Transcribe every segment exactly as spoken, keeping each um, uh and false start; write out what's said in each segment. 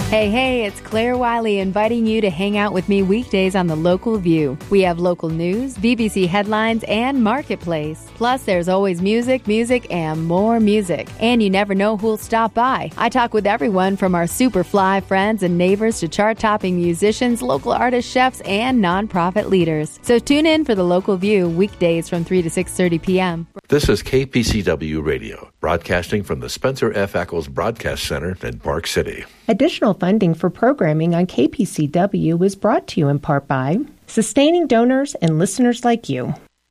Hey, hey, it's Claire Wiley inviting you to hang out with me weekdays on The Local View. We have local news, B B C headlines, and Marketplace. Plus, there's always music, music, and more music. And you never know who'll stop by. I talk with everyone from our super fly friends and neighbors to chart-topping musicians, local artists, chefs, and nonprofit leaders. So tune in for The Local View weekdays from three to six thirty p.m. This is K P C W Radio, broadcasting from the Spencer F. Eccles Broadcast Center in Park City. Additional funding for programming on K P C W is brought to you in part by sustaining donors and listeners like you.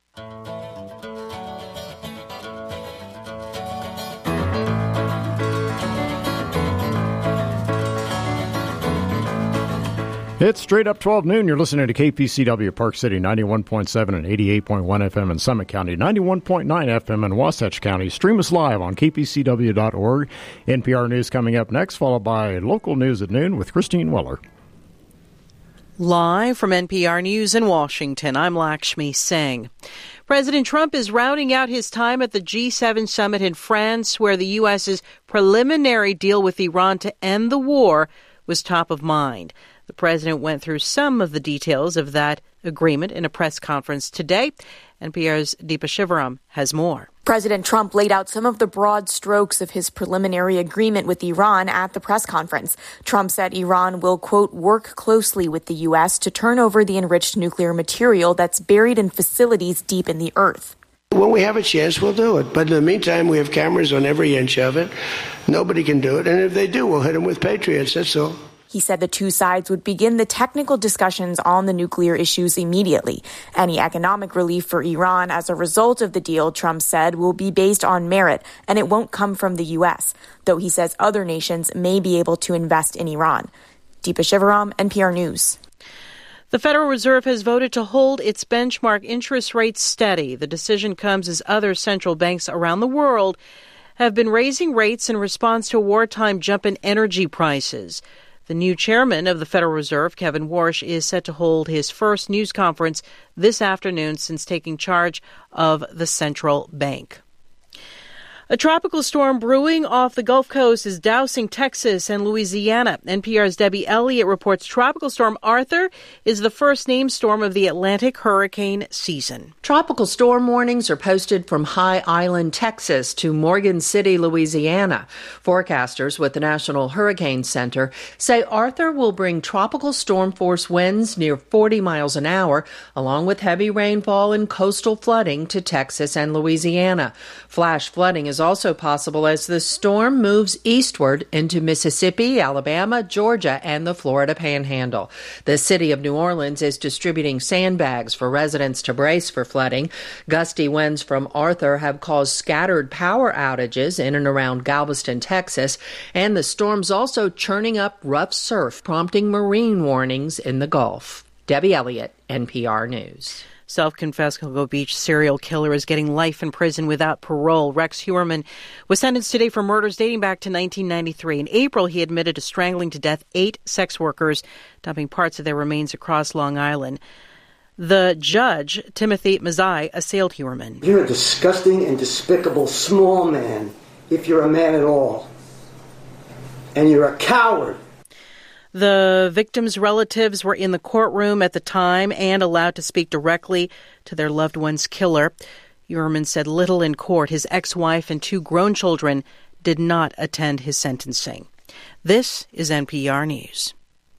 It's straight up twelve noon. You're listening to K P C W Park City, ninety-one point seven and eighty-eight point one F M in Summit County, ninety-one point nine F M in Wasatch County. Stream us live on K P C W dot org. N P R News coming up next, followed by local news at noon with Christine Weller. Live from N P R News in Washington, I'm Lakshmi Singh. President Trump is rounding out his time at the G seven summit in France, where the U S's preliminary deal with Iran to end the war was top of mind. The president went through some of the details of that agreement in a press conference today. N P R's Deepa Shivaram has more. President Trump laid out some of the broad strokes of his preliminary agreement with Iran at the press conference. Trump said Iran will, quote, work closely with the U S to turn over the enriched nuclear material that's buried in facilities deep in the earth. When we have a chance, we'll do it. But in the meantime, we have cameras on every inch of it. Nobody can do it. And if they do, we'll hit them with Patriots. That's all. He said the two sides would begin the technical discussions on the nuclear issues immediately. Any economic relief for Iran as a result of the deal, Trump said, will be based on merit, and it won't come from the U S, though he says other nations may be able to invest in Iran. Deepa Shivaram, N P R News. The Federal Reserve has voted to hold its benchmark interest rates steady. The decision comes as other central banks around the world have been raising rates in response to a wartime jump in energy prices. The new chairman of the Federal Reserve, Kevin Warsh, is set to hold his first news conference this afternoon since taking charge of the central bank. A tropical storm brewing off the Gulf Coast is dousing Texas and Louisiana. N P R's Debbie Elliott reports Tropical Storm Arthur is the first named storm of the Atlantic hurricane season. Tropical storm warnings are posted from High Island, Texas to Morgan City, Louisiana. Forecasters with the National Hurricane Center say Arthur will bring tropical storm force winds near forty miles an hour, along with heavy rainfall and coastal flooding to Texas and Louisiana. Flash flooding is also possible as the storm moves eastward into Mississippi, Alabama, Georgia, and the Florida Panhandle. The city of New Orleans is distributing sandbags for residents to brace for flooding. Gusty winds from Arthur have caused scattered power outages in and around Galveston, Texas, and the storm's also churning up rough surf, prompting marine warnings in the Gulf. Debbie Elliott, N P R News. Self-confessed Cocoa Beach serial killer is getting life in prison without parole. Rex Heuermann was sentenced today for murders dating back to nineteen ninety-three. In April, he admitted to strangling to death eight sex workers, dumping parts of their remains across Long Island. The judge, Timothy Mazzei, assailed Heuermann. You're a disgusting and despicable small man, if you're a man at all. And you're a coward. The victims' relatives were in the courtroom at the time and allowed to speak directly to their loved one's killer. Heuermann said little in court. His ex-wife and two grown children did not attend his sentencing. This is N P R News.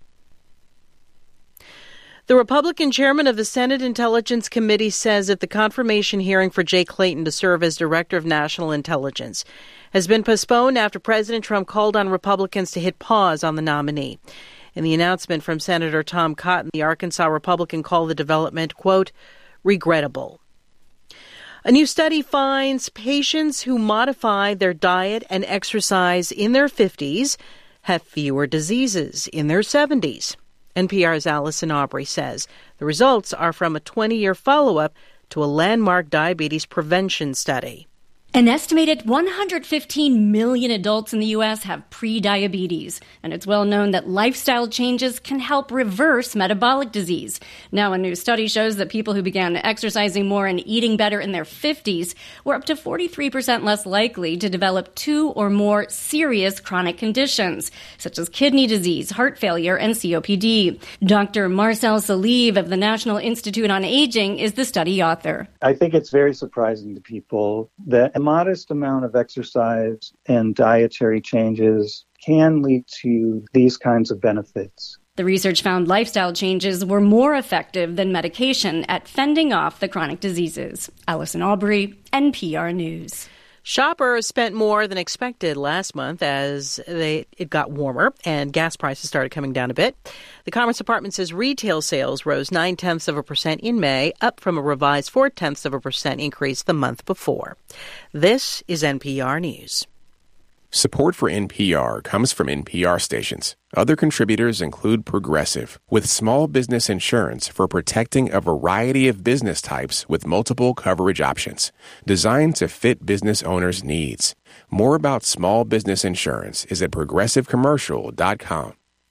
The Republican chairman of the Senate Intelligence Committee says that the confirmation hearing for Jay Clayton to serve as Director of National Intelligence has been postponed after President Trump called on Republicans to hit pause on the nominee. In the announcement from Senator Tom Cotton, the Arkansas Republican called the development, quote, regrettable. A new study finds patients who modify their diet and exercise in their fifties have fewer diseases in their seventies. N P R's Allison Aubrey says the results are from a twenty-year follow-up to a landmark diabetes prevention study. An estimated one hundred fifteen million adults in the U S have prediabetes, and it's well known that lifestyle changes can help reverse metabolic disease. Now, a new study shows that people who began exercising more and eating better in their fifties were up to forty-three percent less likely to develop two or more serious chronic conditions, such as kidney disease, heart failure, and C O P D. Doctor Marcel Salive of the National Institute on Aging is the study author. I think it's very surprising to people that a modest amount of exercise and dietary changes can lead to these kinds of benefits. The research found lifestyle changes were more effective than medication at fending off the chronic diseases. Allison Aubrey, N P R News. Shoppers spent more than expected last month as they, it got warmer and gas prices started coming down a bit. The Commerce Department says retail sales rose nine-tenths of a percent in May, up from a revised four-tenths of a percent increase the month before. This is N P R News. Support for N P R comes from N P R stations. Other contributors include Progressive, with small business insurance for protecting a variety of business types with multiple coverage options, designed to fit business owners' needs. More about small business insurance is at progressive commercial dot com.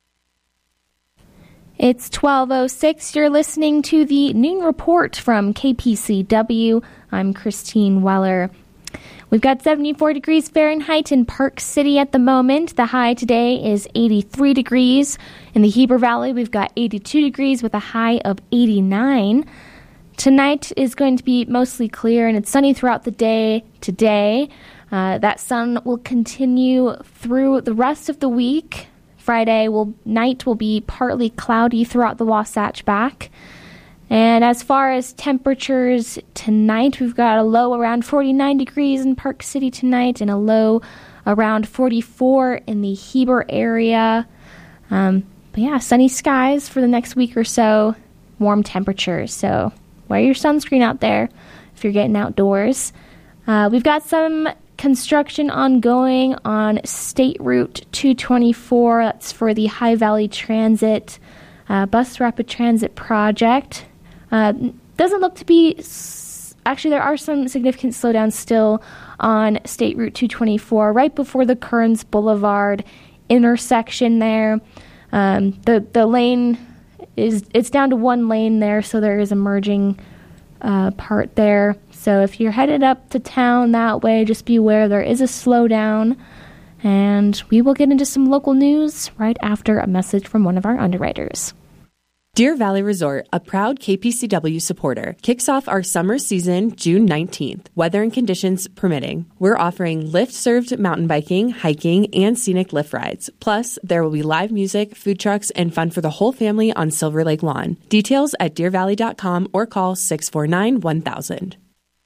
It's twelve oh six. You're listening to the Noon Report from K P C W. I'm Christine Weller. We've got seventy-four degrees Fahrenheit in Park City at the moment. The high today is eighty-three degrees. In the Heber Valley, we've got eighty-two degrees with a high of eighty-nine. Tonight is going to be mostly clear, and it's sunny throughout the day today. Uh, that sun will continue through the rest of the week. Friday will night will be partly cloudy throughout the Wasatch Back. And as far as temperatures tonight, we've got a low around forty-nine degrees in Park City tonight and a low around forty-four in the Heber area. Um, but yeah, sunny skies for the next week or so, warm temperatures. So wear your sunscreen out there if you're getting outdoors. Uh, we've got some construction ongoing on State Route two twenty-four. That's for the High Valley Transit uh, Bus Rapid Transit Project. Uh, doesn't look to be, actually there are some significant slowdowns still on State Route two twenty-four right before the Kearns Boulevard intersection there. Um, the, the lane is, it's down to one lane there, so there is a merging uh, part there. So if you're headed up to town that way, just be aware there is a slowdown. And we will get into some local news right after a message from one of our underwriters. Deer Valley Resort, a proud K P C W supporter, kicks off our summer season June nineteenth, weather and conditions permitting. We're offering lift-served mountain biking, hiking, and scenic lift rides. Plus, there will be live music, food trucks, and fun for the whole family on Silver Lake Lawn. Details at deer valley dot com or call six four nine, one thousand.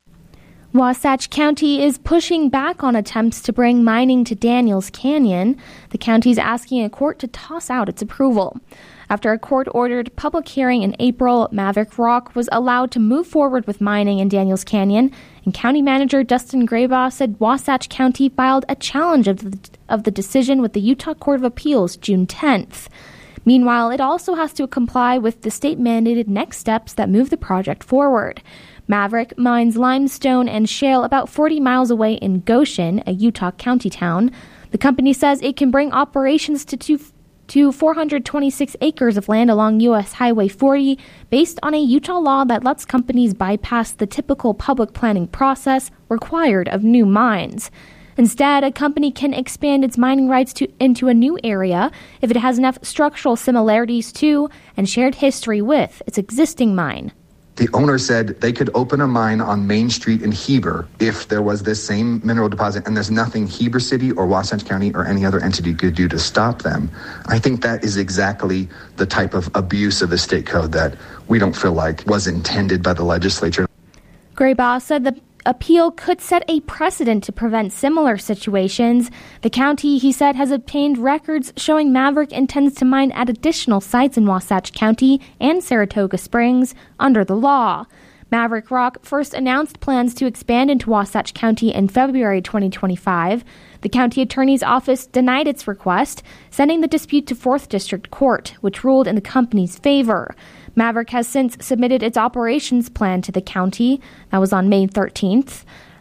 Wasatch County is pushing back on attempts to bring mining to Daniels Canyon. The county is asking a court to toss out its approval. After a court-ordered public hearing in April, Maverick Rock was allowed to move forward with mining in Daniels Canyon, and County Manager Dustin Graybaugh said Wasatch County filed a challenge of the, of the decision with the Utah Court of Appeals June tenth. Meanwhile, it also has to comply with the state-mandated next steps that move the project forward. Maverick mines limestone and shale about forty miles away in Goshen, a Utah county town. The company says it can bring operations to two to four hundred twenty-six acres of land along U S Highway forty based on a Utah law that lets companies bypass the typical public planning process required of new mines. Instead, a company can expand its mining rights to, into a new area if it has enough structural similarities to and shared history with its existing mine. The owner said they could open a mine on Main Street in Heber if there was this same mineral deposit, and there's nothing Heber City or Wasatch County or any other entity could do to stop them. I think that is exactly the type of abuse of the state code that we don't feel like was intended by the legislature. Graybaugh said the appeal could set a precedent to prevent similar situations. The county, he said, has obtained records showing Maverick intends to mine at additional sites in Wasatch County and Saratoga Springs under the law. Maverick Rock first announced plans to expand into Wasatch County in February twenty twenty-five. The county attorney's office denied its request, sending the dispute to fourth District Court, which ruled in the company's favor. Maverick has since submitted its operations plan to the county. That was on May thirteenth.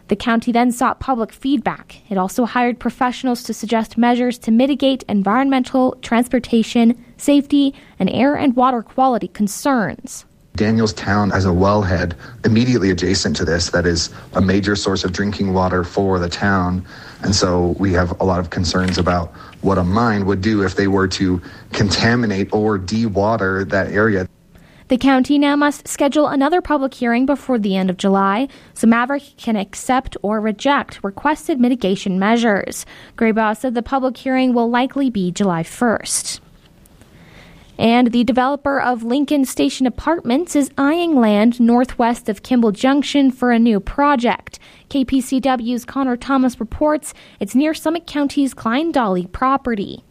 The county then sought public feedback. It also hired professionals to suggest measures to mitigate environmental, transportation, safety, and air and water quality concerns. Danielstown has a wellhead immediately adjacent to this that is a major source of drinking water for the town. And so we have a lot of concerns about what a mine would do if they were to contaminate or de-water that area. The county now must schedule another public hearing before the end of July so Maverick can accept or reject requested mitigation measures. Graybaugh said the public hearing will likely be July first. And the developer of Lincoln Station Apartments is eyeing land northwest of Kimball Junction for a new project. K P C W's Connor Thomas reports it's near Summit County's Klein Dolly property.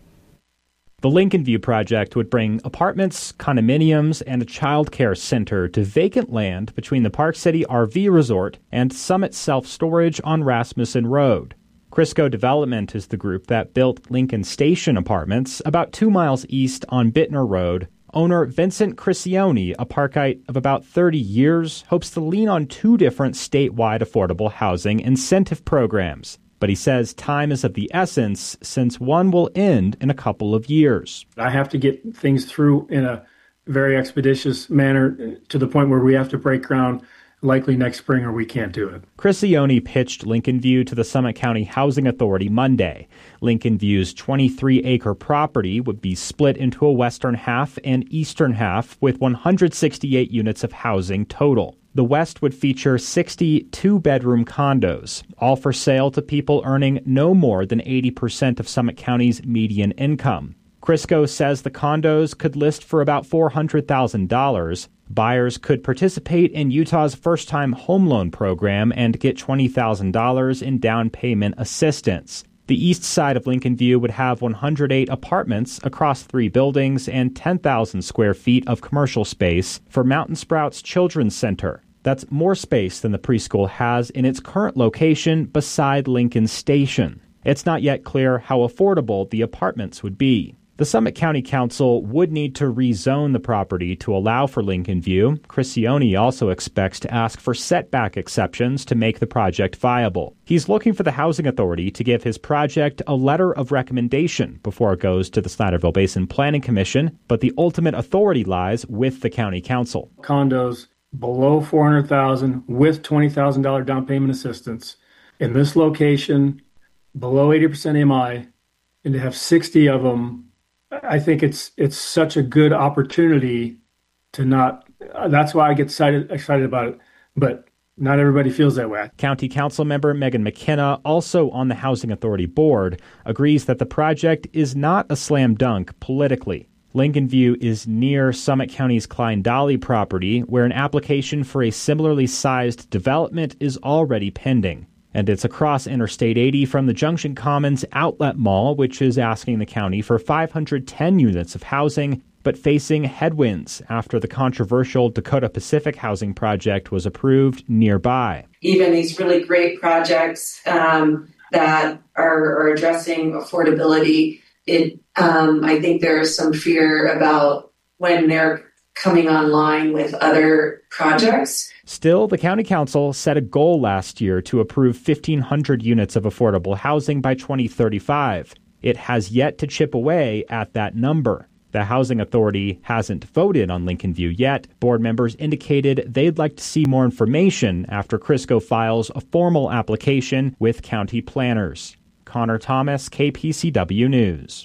The Lincoln View project would bring apartments, condominiums, and a child care center to vacant land between the Park City R V Resort and Summit Self-Storage on Rasmussen Road. Crisco Development is the group that built Lincoln Station Apartments about two miles east on Bittner Road. Owner Vincent Crisione, a Parkite of about thirty years, hopes to lean on two different statewide affordable housing incentive programs. But he says time is of the essence since one will end in a couple of years. I have to get things through in a very expeditious manner to the point where we have to break ground likely next spring or we can't do it. Crisione pitched Lincoln View to the Summit County Housing Authority Monday. Lincoln View's twenty-three acre property would be split into a western half and eastern half with one hundred sixty-eight units of housing total. The west would feature sixty two-bedroom condos, all for sale to people earning no more than eighty percent of Summit County's median income. Crisco says the condos could list for about four hundred thousand dollars. Buyers could participate in Utah's first-time home loan program and get twenty thousand dollars in down payment assistance. The east side of Lincoln View would have one hundred eight apartments across three buildings and ten thousand square feet of commercial space for Mountain Sprouts Children's Center. That's more space than the preschool has in its current location beside Lincoln Station. It's not yet clear how affordable the apartments would be. The Summit County Council would need to rezone the property to allow for Lincoln View. Crisione also expects to ask for setback exceptions to make the project viable. He's looking for the Housing Authority to give his project a letter of recommendation before it goes to the Snyderville Basin Planning Commission, but the ultimate authority lies with the County Council. Condos below four hundred thousand dollars with twenty thousand dollars down payment assistance in this location, below eighty percent M I, and to have sixty of them, I think it's it's such a good opportunity to not. That's why I get excited excited about it. But not everybody feels that way. County Council member Megan McKenna, also on the Housing Authority board, agrees that the project is not a slam dunk politically. Lincoln View is near Summit County's Klein Dolly property, where an application for a similarly sized development is already pending. And it's across Interstate eighty from the Junction Commons Outlet Mall, which is asking the county for five hundred ten units of housing, but facing headwinds after the controversial Dakota Pacific housing project was approved nearby. Even these really great projects um, that are, are addressing affordability, it um, I think there's some fear about when they're coming online with other projects. Still, the County Council set a goal last year to approve fifteen hundred units of affordable housing by twenty thirty-five. It has yet to chip away at that number. The Housing Authority hasn't voted on Lincoln View yet. Board members indicated they'd like to see more information after Crisco files a formal application with county planners. Connor Thomas, K P C W News.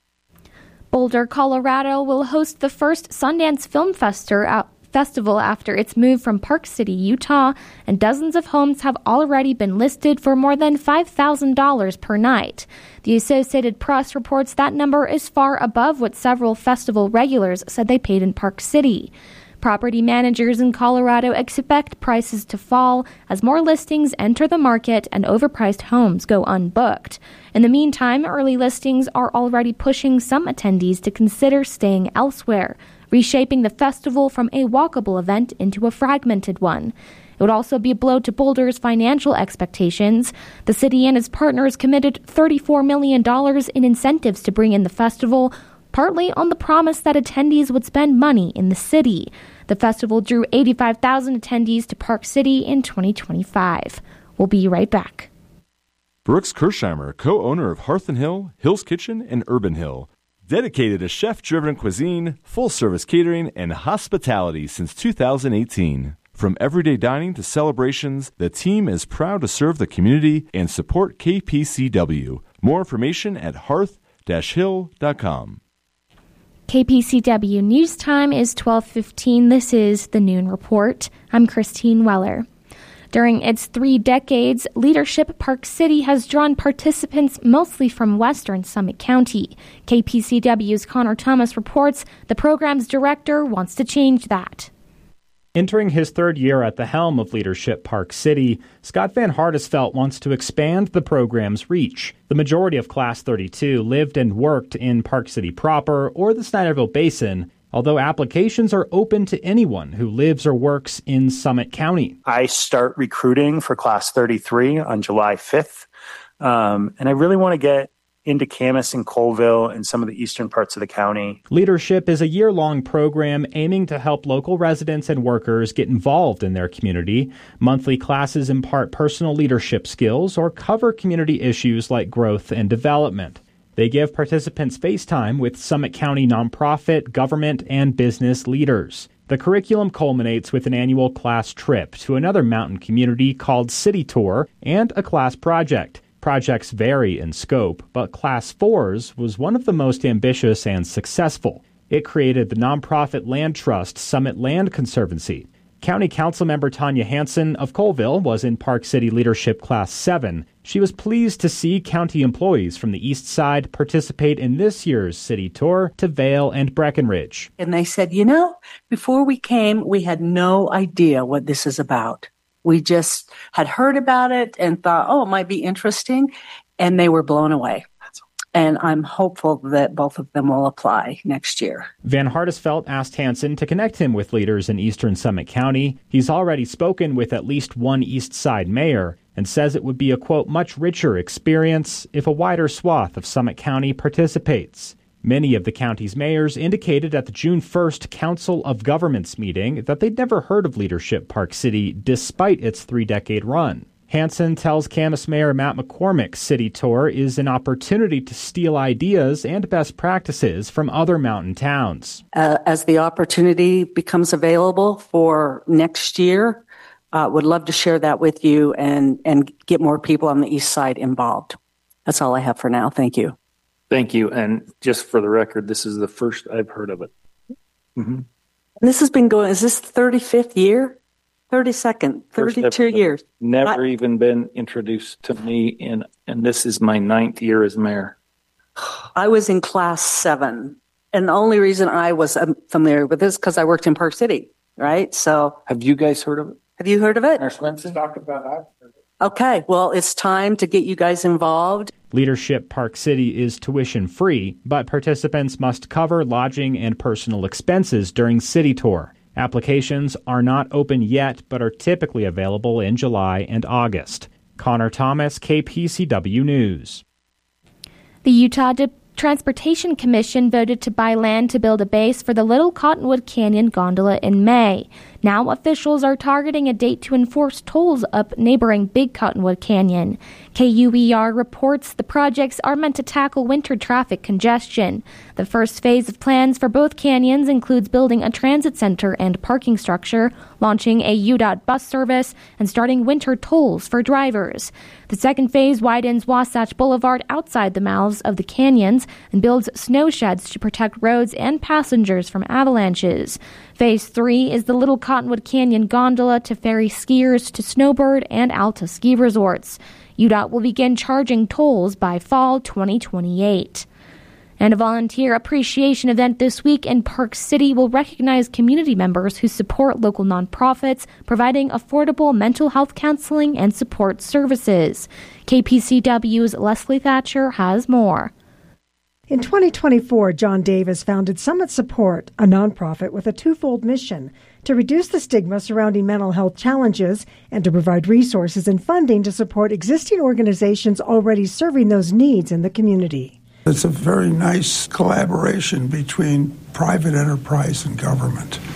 Boulder, Colorado will host the first Sundance Film Fester Festival after its move from Park City, Utah, and dozens of homes have already been listed for more than five thousand dollars per night. The Associated Press reports that number is far above what several festival regulars said they paid in Park City. Property managers in Colorado expect prices to fall as more listings enter the market and overpriced homes go unbooked. In the meantime, early listings are already pushing some attendees to consider staying elsewhere, reshaping the festival from a walkable event into a fragmented one. It would also be a blow to Boulder's financial expectations. The city and its partners committed thirty-four million dollars in incentives to bring in the festival, partly on the promise that attendees would spend money in the city. The festival drew eighty-five thousand attendees to Park City in twenty twenty-five. We'll be right back. Brooks Kirshheimer, co-owner of Hearth and Hill, Hill's Kitchen, and Urban Hill. Dedicated to chef-driven cuisine, full-service catering, and hospitality since two thousand eighteen. From everyday dining to celebrations, the team is proud to serve the community and support K P C W. More information at hearth dash hill dot com. K P C W News Time is twelve fifteen. This is the Noon Report. I'm Christine Weller. During its three decades, Leadership Park City has drawn participants mostly from western Summit County. K P C W's Connor Thomas reports the program's director wants to change that. Entering his third year at the helm of Leadership Park City, Scott Van Hardesvelt wants to expand the program's reach. The majority of Class thirty-two lived and worked in Park City proper or the Snyderville Basin, although applications are open to anyone who lives or works in Summit County. I start recruiting for Class thirty-three on July fifth, um, and I really want to get into Camas and Colville and some of the eastern parts of the county. Leadership is a year-long program aiming to help local residents and workers get involved in their community. Monthly classes impart personal leadership skills or cover community issues like growth and development. They give participants face time with Summit County nonprofit, government, and business leaders. The curriculum culminates with an annual class trip to another mountain community called City Tour and a class project. Projects vary in scope, but Class four's was one of the most ambitious and successful. It created the nonprofit land trust Summit Land Conservancy. County Councilmember Tanya Hansen of Colville was in Park City Leadership Class seven. She was pleased to see county employees from the east side participate in this year's city tour to Vail and Breckenridge. And they said, you know, before we came, we had no idea what this is about. We just had heard about it and thought, oh, it might be interesting, and they were blown away. And I'm hopeful that both of them will apply next year. Van Hardesvelt asked Hansen to connect him with leaders in eastern Summit County. He's already spoken with at least one East Side mayor and says it would be a, quote, much richer experience if a wider swath of Summit County participates. Many of the county's mayors indicated at the June first Council of Governments meeting that they'd never heard of Leadership Park City despite its three-decade run. Hansen tells Camas Mayor Matt McCormick's city tour is an opportunity to steal ideas and best practices from other mountain towns. Uh, as the opportunity becomes available for next year, uh, would love to share that with you and, and get more people on the east side involved. That's all I have for now. Thank you. Thank you. And just for the record, this is the first I've heard of it. Mm-hmm. This has been going, is this the thirty-fifth year? thirty-second, thirty-two years. Never I, even been introduced to me, in, and this is my ninth year as mayor. I was in class seven. And the only reason I was familiar with this because I worked in Park City, right? So, have you guys heard of it? Have you heard of it? Mayor Swenson talked about it. Okay, well, it's time to get you guys involved. Leadership Park City is tuition free, but participants must cover lodging and personal expenses during City Tour. Applications are not open yet, but are typically available in July and August. Connor Thomas, K P C W News. The Utah Di- Transportation Commission voted to buy land to build a base for the Little Cottonwood Canyon gondola in May. Now officials are targeting a date to enforce tolls up neighboring Big Cottonwood Canyon. K U E R reports the projects are meant to tackle winter traffic congestion. The first phase of plans for both canyons includes building a transit center and parking structure, launching a U DOT bus service, and starting winter tolls for drivers. The second phase widens Wasatch Boulevard outside the mouths of the canyons and builds snow sheds to protect roads and passengers from avalanches. Phase three is the Little Cottonwood Canyon gondola to ferry skiers to Snowbird and Alta ski resorts. U DOT will begin charging tolls by fall twenty twenty-eight. And a volunteer appreciation event this week in Park City will recognize community members who support local nonprofits, providing affordable mental health counseling and support services. K P C W's Leslie Thatcher has more. In twenty twenty-four, John Davis founded Summit Support, a nonprofit with a twofold mission: to reduce the stigma surrounding mental health challenges and to provide resources and funding to support existing organizations already serving those needs in the community. It's a very nice collaboration between private enterprise and government.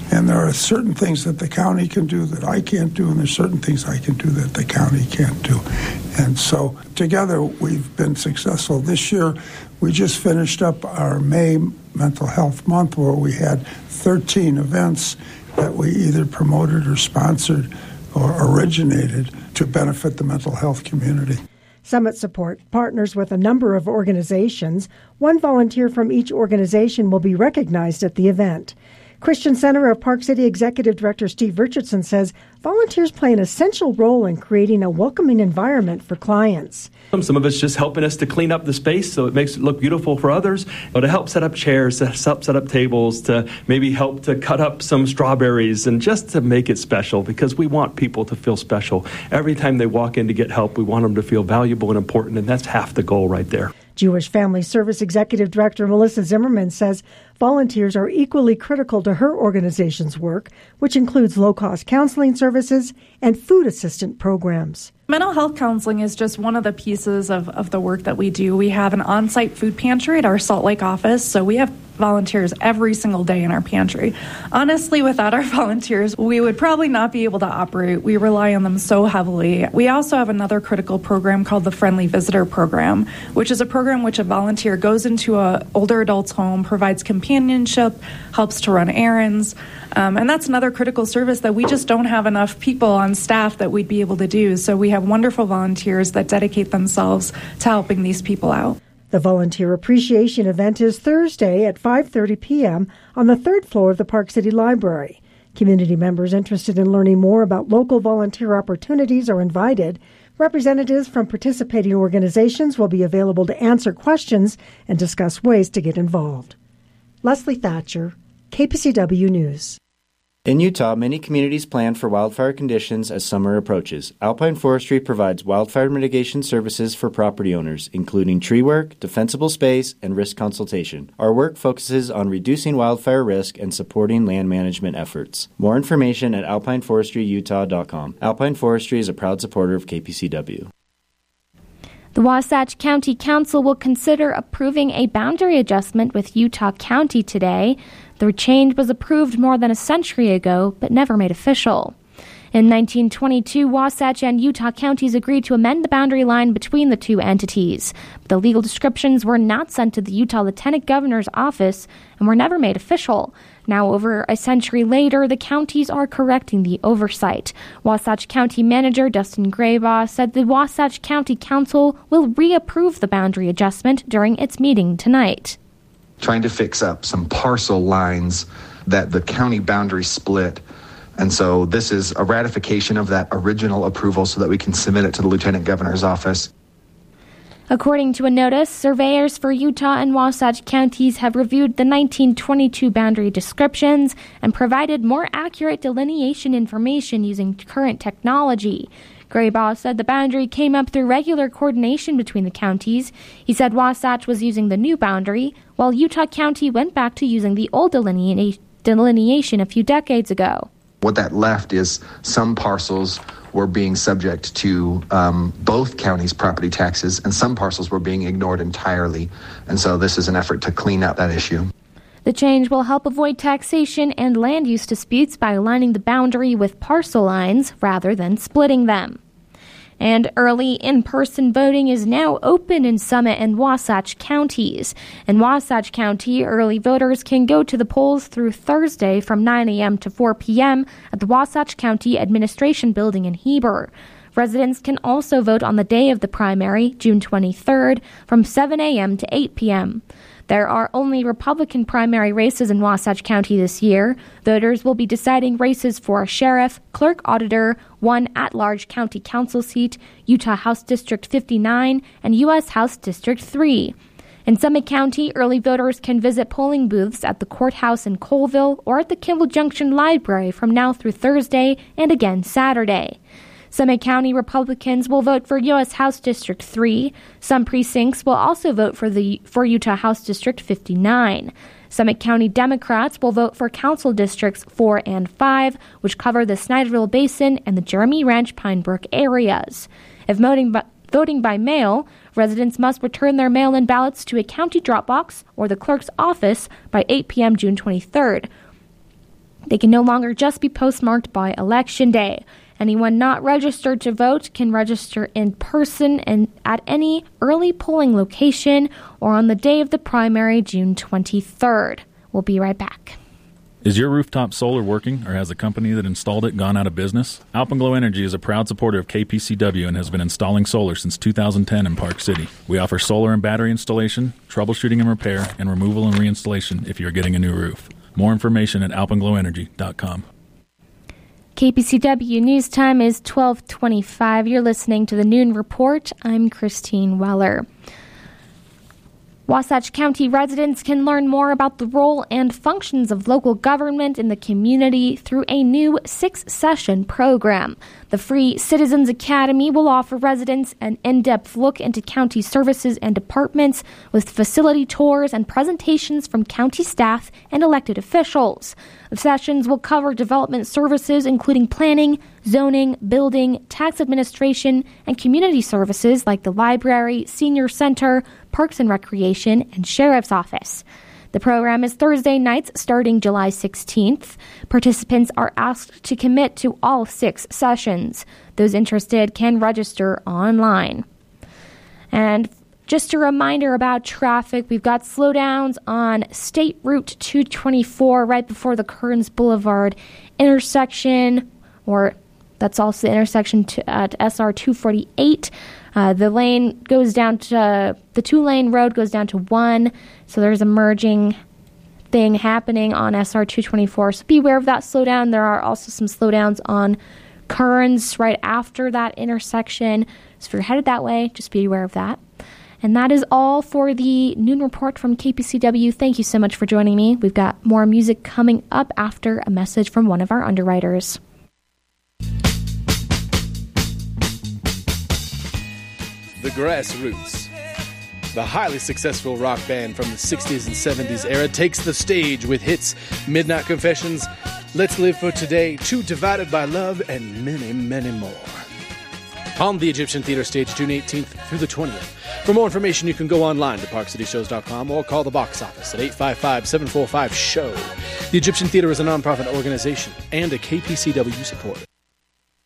And there are certain things that the county can do that I can't do, and there's certain things I can do that the county can't do. And so together we've been successful. This year we just finished up our May Mental Health Month, where we had thirteen events that we either promoted or sponsored or originated to benefit the mental health community. Summit Support partners with a number of organizations. One volunteer from each organization will be recognized at the event. Christian Center of Park City Executive Director Steve Richardson says volunteers play an essential role in creating a welcoming environment for clients. Some of it's just helping us to clean up the space so it makes it look beautiful for others, or to help set up chairs, to help set up tables, to maybe help to cut up some strawberries, and just to make it special, because we want people to feel special. Every time they walk in to get help, we want them to feel valuable and important, and that's half the goal right there. Jewish Family Service Executive Director Melissa Zimmerman says volunteers are equally critical to her organization's work, which includes low-cost counseling services and food assistant programs. Mental health counseling is just one of the pieces of, of the work that we do. We have an on-site food pantry at our Salt Lake office, so we have volunteers every single day in our pantry. Honestly, without our volunteers, we would probably not be able to operate. We rely on them so heavily. We also have another critical program called the Friendly Visitor Program, which is a program which a volunteer goes into an older adult's home, provides companionship, helps to run errands. Um, and that's another critical service that we just don't have enough people on staff that we'd be able to do. So we have wonderful volunteers that dedicate themselves to helping these people out. The Volunteer Appreciation event is Thursday at five thirty p.m. on the third floor of the Park City Library. Community members interested in learning more about local volunteer opportunities are invited. Representatives from participating organizations will be available to answer questions and discuss ways to get involved. Leslie Thatcher, K P C W News. In Utah, many communities plan for wildfire conditions as summer approaches. Alpine Forestry provides wildfire mitigation services for property owners, including tree work, defensible space, and risk consultation. Our work focuses on reducing wildfire risk and supporting land management efforts. More information at alpine forestry utah dot com. Alpine Forestry is a proud supporter of K P C W. The Wasatch County Council will consider approving a boundary adjustment with Utah County today. The change was approved more than a century ago, but never made official. In nineteen twenty-two, Wasatch and Utah counties agreed to amend the boundary line between the two entities. But the legal descriptions were not sent to the Utah Lieutenant Governor's office and were never made official. Now, over a century later, the counties are correcting the oversight. Wasatch County Manager Dustin Graybaugh said the Wasatch County Council will reapprove the boundary adjustment during its meeting tonight. Trying to fix up some parcel lines that the county boundary split. And so this is a ratification of that original approval so that we can submit it to the Lieutenant Governor's office. According to a notice, surveyors for Utah and Wasatch counties have reviewed the nineteen twenty-two boundary descriptions and provided more accurate delineation information using current technology. Graybaugh said the boundary came up through regular coordination between the counties. He said Wasatch was using the new boundary, while Utah County went back to using the old delinea- delineation a few decades ago. What that left is some parcels were being subject to um, both counties' property taxes, and some parcels were being ignored entirely. And so this is an effort to clean up that issue. The change will help avoid taxation and land use disputes by aligning the boundary with parcel lines rather than splitting them. And early in-person voting is now open in Summit and Wasatch counties. In Wasatch County, early voters can go to the polls through Thursday from nine a.m. to four p.m. at the Wasatch County Administration Building in Heber. Residents can also vote on the day of the primary, June twenty-third, from seven a.m. to eight p.m. There are only Republican primary races in Wasatch County this year. Voters will be deciding races for a sheriff, clerk auditor, one at-large county council seat, Utah House District fifty-nine, and U S House District three. In Summit County, early voters can visit polling booths at the courthouse in Colville or at the Kimball Junction Library from now through Thursday and again Saturday. Summit County Republicans will vote for U S House District three. Some precincts will also vote for the for Utah House District fifty-nine. Summit County Democrats will vote for Council Districts four and five, which cover the Snyderville Basin and the Jeremy Ranch Pine Brook areas. If voting by, voting by mail, residents must return their mail-in ballots to a county drop box or the clerk's office by eight p.m. June twenty-third. They can no longer just be postmarked by Election Day. Anyone not registered to vote can register in person and at any early polling location or on the day of the primary, June twenty-third. We'll be right back. Is your rooftop solar working, or has the company that installed it gone out of business? Alpenglow Energy is a proud supporter of K P C W and has been installing solar since two thousand ten in Park City. We offer solar and battery installation, troubleshooting and repair, and removal and reinstallation if you're getting a new roof. More information at alpenglow energy dot com. K P C W News Time is twelve twenty-five. You're listening to the Noon Report. I'm Christine Weller. Wasatch County residents can learn more about the role and functions of local government in the community through a new six-session program. The free Citizens Academy will offer residents an in-depth look into county services and departments with facility tours and presentations from county staff and elected officials. The sessions will cover development services including planning, zoning, building, tax administration, and community services like the library, senior center, parks and recreation, and sheriff's office. The program is Thursday nights starting July sixteenth. Participants are asked to commit to all six sessions. Those interested can register online. And just a reminder about traffic. We've got slowdowns on State Route two twenty-four right before the Kearns Boulevard intersection, or that's also the intersection to, at S R two forty-eight. Uh, the lane goes down to, uh, the two-lane road goes down to one, so there's a merging thing happening on S R two twenty-four. So be aware of that slowdown. There are also some slowdowns on Kearns right after that intersection. So if you're headed that way, just be aware of that. And that is all for the Noon Report from K P C W. Thank you so much for joining me. We've got more music coming up after a message from one of our underwriters. The Grassroots, the highly successful rock band from the sixties and seventies era, takes the stage with hits Midnight Confessions, Let's Live for Today, Two Divided by Love, and many, many more. On the Egyptian Theater stage, June eighteenth through the twentieth. For more information, you can go online to park city shows dot com or call the box office at eight five five, seven four five, S H O W. The Egyptian Theater is a nonprofit organization and a K P C W supporter.